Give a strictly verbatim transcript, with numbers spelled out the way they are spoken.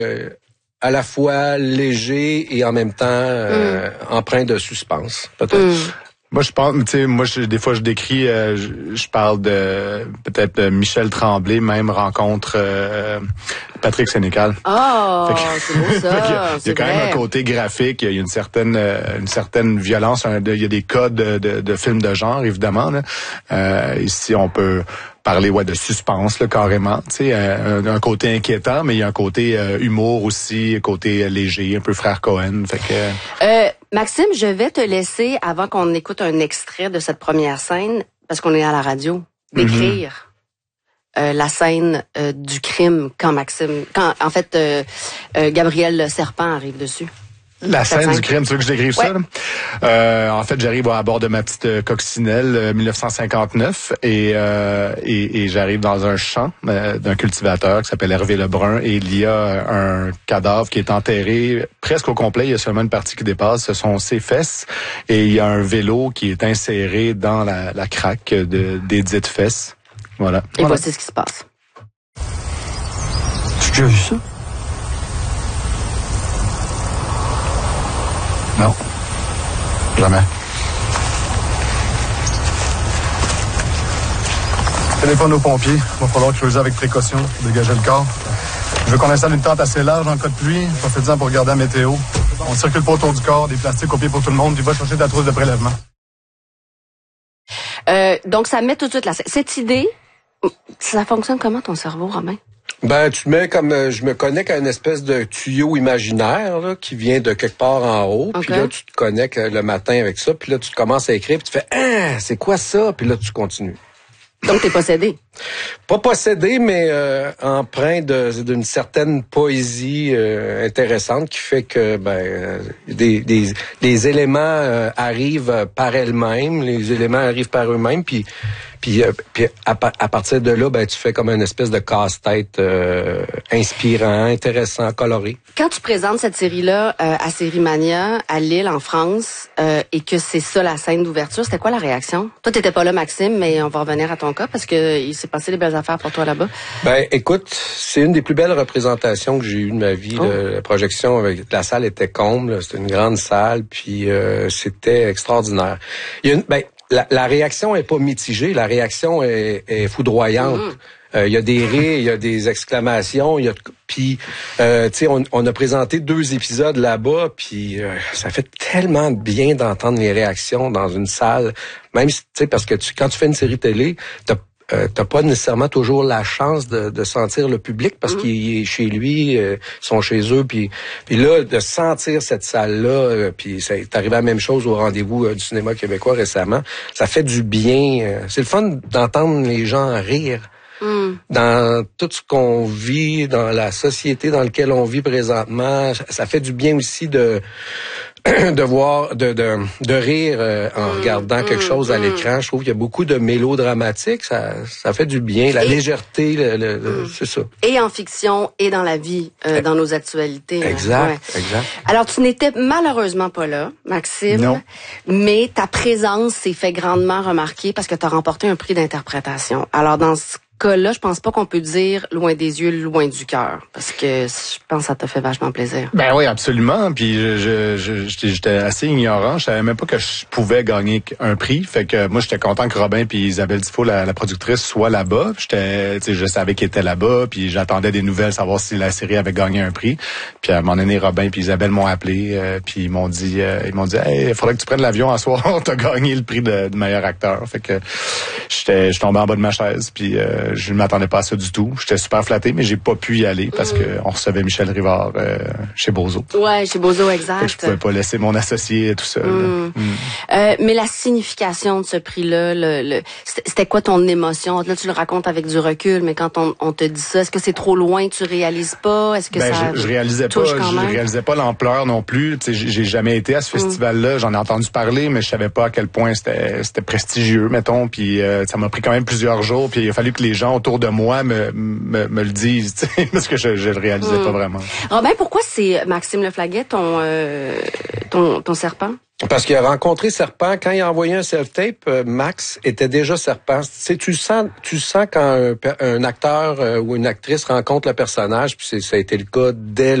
euh, à la fois léger et en même temps euh, mm. empreint de suspense, peut-être. Mm. Moi, je pense, tu sais, moi, je, des fois, je décris, euh, je, je parle de peut-être de Michel Tremblay, même rencontre euh, Patrick Sénécal. Oh, c'est beau ça. Il y a, il y a quand vrai. même un côté graphique, il y a une certaine, une certaine violence, il y a des codes de, de, de films de genre, évidemment. Là. Euh, ici, on peut parler ouais de suspense là carrément, tu sais, un, un côté inquiétant, mais il y a un côté euh, humour aussi, un côté léger, un peu frère Cohen. Fait que euh, Maxime, je vais te laisser avant qu'on écoute un extrait de cette première scène, parce qu'on est à la radio, décrire mm-hmm. euh, la scène euh, du crime quand Maxime, quand en fait euh, euh, Gabriel Serpent arrive dessus. La scène du crime, tu veux que je décrive ouais. ça? Là? Euh, en fait, j'arrive à bord de ma petite euh, coccinelle euh, dix-neuf cent cinquante-neuf et, euh, et, et j'arrive dans un champ euh, d'un cultivateur qui s'appelle Hervé Lebrun et il y a un cadavre qui est enterré presque au complet. Il y a seulement une partie qui dépasse, ce sont ses fesses et il y a un vélo qui est inséré dans la, la craque de, des dites fesses. Voilà. Et voilà. voici ce qui se passe. Tu as vu ça? Non. Jamais. Téléphone aux pompiers. Il va falloir creuser avec précaution pour dégager le corps. Je veux qu'on installe une tente assez large en cas de pluie. Profitez-en pour regarder la météo. On circule pas autour du corps, des plastiques au pied pour tout le monde, puis va chercher de la trousse de prélèvement. Euh, donc, ça met tout de suite là. Cette idée, ça fonctionne comment ton cerveau, Romain? Ben, tu mets comme, euh, je me connecte à une espèce de tuyau imaginaire là, qui vient de quelque part en haut. Okay. Puis là, tu te connectes le matin avec ça. Puis là, tu commences à écrire. Puis tu fais, ah, c'est quoi ça? Puis là, tu continues. Donc, t'es possédé? Pas possédé, mais euh, empreint de, d'une certaine poésie euh, intéressante qui fait que ben euh, des, des, des éléments euh, arrivent par elles-mêmes, les éléments arrivent par eux-mêmes, puis puis, euh, puis à, à partir de là, ben tu fais comme une espèce de casse-tête euh, inspirant, intéressant, coloré. Quand tu présentes cette série-là euh, à Sérimania, à Lille, en France, euh, et que c'est ça la scène d'ouverture, c'était quoi la réaction? Toi, t'étais pas là, Maxime, mais on va revenir à ton cas parce que il s'est passé des belles affaires pour toi là-bas. Ben, écoute, c'est une des plus belles représentations que j'ai eues de ma vie. Oh. Là. La projection avec la salle était comble, c'était une grande salle, puis euh, c'était extraordinaire. Il y a une, ben, la, la réaction est pas mitigée, la réaction est, est foudroyante. Mm-hmm. Euh, il y a des rires, il y a des exclamations, il y a puis euh, tu sais on, on a présenté deux épisodes là-bas, puis euh, ça fait tellement de bien d'entendre les réactions dans une salle, même tu sais parce que tu, quand tu fais une série télé, t'as Euh, t'as pas nécessairement toujours la chance de, de sentir le public parce mmh. qu'il est chez lui, euh, ils sont chez eux, puis puis là de sentir cette salle-là, euh, puis ça est arrivé la même chose au rendez-vous euh, du cinéma québécois récemment, ça fait du bien. Euh, c'est le fun d'entendre les gens rire. Mm. Dans tout ce qu'on vit, dans la société dans laquelle on vit présentement, ça fait du bien aussi de de voir, de de, de rire euh, en mm. regardant mm. quelque chose à mm. l'écran. Je trouve qu'il y a beaucoup de mélodramatique, ça ça fait du bien, la et, légèreté, le, le, mm. c'est ça. Et en fiction et dans la vie, euh, dans nos actualités. Exact, ouais. exact. Alors tu n'étais malheureusement pas là, Maxime, non. mais ta présence s'est fait grandement remarquer parce que tu as remporté un prix d'interprétation. Alors dans ce cas-là, je pense pas qu'on peut dire loin des yeux, loin du cœur, parce que je pense que ça t'a fait vachement plaisir. Ben oui, absolument. Puis je, je, je j'étais assez ignorant. Je savais même pas que je pouvais gagner un prix. Fait que moi, j'étais content que Robin puis Isabelle Dufault, la, la productrice, soient là-bas. J'étais, tu sais, je savais qu'ils étaient là-bas. Puis j'attendais des nouvelles, savoir si la série avait gagné un prix. Puis à un moment donné, Robin puis Isabelle m'ont appelé. Euh, puis ils m'ont dit, euh, ils m'ont dit, hey, il faudrait que tu prennes l'avion à soir. T'as gagné le prix de, de meilleur acteur. Fait que j'étais, je tombais en bas de ma chaise. Puis euh, je ne m'attendais pas à ça du tout. J'étais super flatté, mais j'ai pas pu y aller parce mmh. que on recevait Michel Rivard euh, chez Bozo. Ouais, chez Bozo, exact. Je pouvais pas laisser mon associé tout seul. Mmh. Mmh. Euh, mais la signification de ce prix-là, le, le, c'était quoi ton émotion? Là, tu le racontes avec du recul, mais quand on, on te dit ça, est-ce que c'est trop loin, tu réalises pas? Est-ce que ben, ça je, je réalisais pas, je réalisais pas l'ampleur non plus. Tu sais, j'ai jamais été à ce festival-là. J'en ai entendu parler, mais je savais pas à quel point c'était, c'était prestigieux, mettons. Puis euh, ça m'a pris quand même plusieurs jours. Puis il a fallu que les gens autour de moi me me, me le disent, parce que je, je le réalisais mmh. pas vraiment. Robin, pourquoi c'est Maxime Leflaguet ton euh, ton ton serpent? Parce qu'il a rencontré Serpent. Quand il a envoyé un self-tape, euh, Max était déjà Serpent. Tu sais, tu sens, tu sens quand un, un acteur euh, ou une actrice rencontre le personnage, puis c'est, ça a été le cas dès